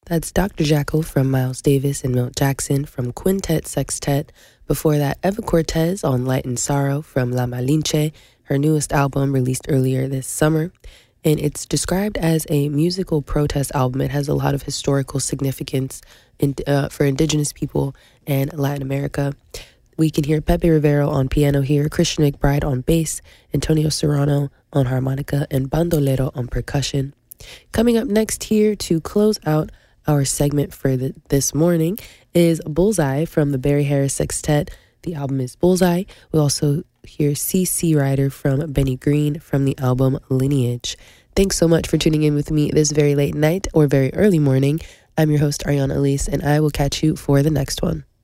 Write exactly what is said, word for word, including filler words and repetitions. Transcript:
That's Doctor Jackal from Miles Davis and Milt Jackson from Quintet Sextet. Before that, Eva Cortez on Light and Sorrow from La Malinche, her newest album released earlier this summer. And it's described as a musical protest album. It has a lot of historical significance in, uh, for indigenous people and Latin America. We can hear Pepe Rivero on piano here, Christian McBride on bass, Antonio Serrano on harmonica, and Bandolero on percussion. Coming up next here to close out our segment for the, this morning is Bullseye from the Barry Harris Sextet. The album is Bullseye. We'll also hear C C Rider from Benny Green from the album Lineage. Thanks so much for tuning in with me this very late night or very early morning. I'm your host, Ariana Elise, and I will catch you for the next one.